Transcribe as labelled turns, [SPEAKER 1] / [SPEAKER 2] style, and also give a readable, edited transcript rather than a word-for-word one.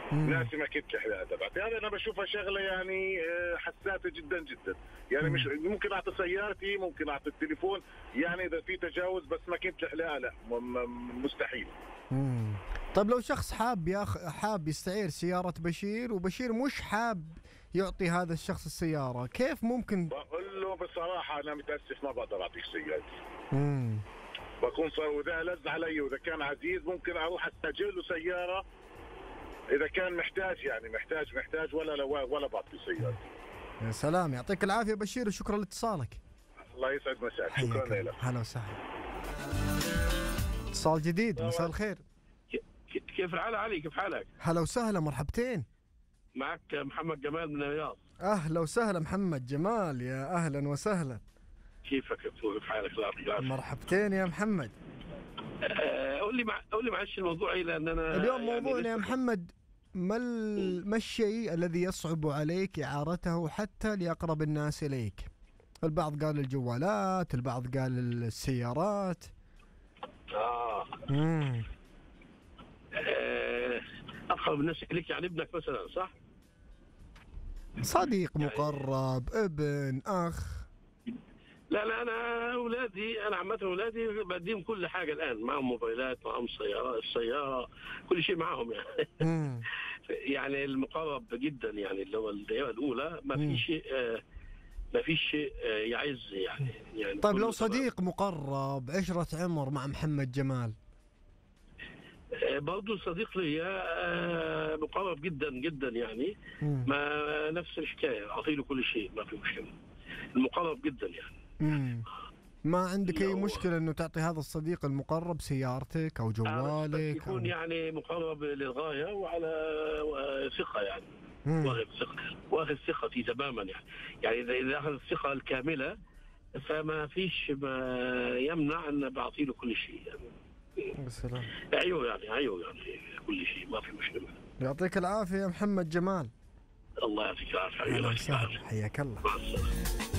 [SPEAKER 1] ناسي ما كنت الحذاء تبعتي. هذا انا بشوفها شغله يعني حساسه جدا جدا. يعني مش ممكن اعطي سيارتي، ممكن اعطي التليفون، يعني اذا في تجاوز، بس ما كنت الحذاء لا، مستحيل.
[SPEAKER 2] طيب لو شخص حاب يستعير سيارة بشير، وبشير مش حاب يعطي هذا الشخص السيارة، كيف ممكن؟
[SPEAKER 1] بقول له بصراحة أنا متأسف ما بقدر أعطيك سيارتي. بكون صار، وإذا لز علي وإذا كان عزيز ممكن أروح أستأجر له سيارة إذا كان محتاج، يعني محتاج ولا بعطي سيارتي.
[SPEAKER 2] يا سلام، يعطيك العافية بشير وشكرا لاتصالك.
[SPEAKER 1] الله يسعد مساك، شكرا لك.
[SPEAKER 2] هلا وسهلا. اتصال جديد، مساء الخير.
[SPEAKER 3] كيف الحال علي؟ كيف حالك؟
[SPEAKER 2] هلا وسهلا، مرحبتين.
[SPEAKER 3] معك محمد جمال من الرياض.
[SPEAKER 2] اهلا وسهلا محمد جمال، يا اهلا وسهلا.
[SPEAKER 3] كيفك؟ كيف حالك؟ لا
[SPEAKER 2] مرحبتين يا محمد.
[SPEAKER 3] قول لي معلش الموضوع ايه، لان انا
[SPEAKER 2] اليوم موضوعنا يا محمد، ما الشيء الذي يصعب عليك إعارته حتى لأقرب الناس إليك؟ البعض قال الجوالات، البعض قال السيارات.
[SPEAKER 3] أقرب الناس إليك يعني ابنك مثلا، صح؟
[SPEAKER 2] صديق مقرب، ابن، أخ.
[SPEAKER 3] لا أنا أولادي، أنا عامة أولادي بديهم كل حاجة الآن، معهم موبايلات، معهم السيارة، كل شيء معهم يعني. يعني المقرب جدا، يعني اللي هو الدائرة الأولى ما فيش شيء يعز يعني.
[SPEAKER 2] طيب لو صديق مقرب، عشرة عمر مع محمد جمال؟
[SPEAKER 3] برضه صديق لي مقرب جدا جدا يعني. ما نفس الحكاية، أعطيله كل شيء ما في مشكلة. المقرب جدا يعني.
[SPEAKER 2] ما عندك أي مشكلة إنه تعطي هذا الصديق المقرب سيارتك أو جوالك؟
[SPEAKER 3] يكون يعني مقرب للغاية وعلى ثقة يعني. واخذ ثقة فيه تماما يعني إذا أخذ الثقة الكاملة فما فيش ما يمنع أن بعطيله كل شيء يعني.
[SPEAKER 2] السلام.
[SPEAKER 3] أيوه يعني كل شيء ما في مشكلة.
[SPEAKER 2] يعطيك العافية يا محمد جمال.
[SPEAKER 3] الله يعطيك العافية.
[SPEAKER 2] حياك الله.
[SPEAKER 3] مع السلامة.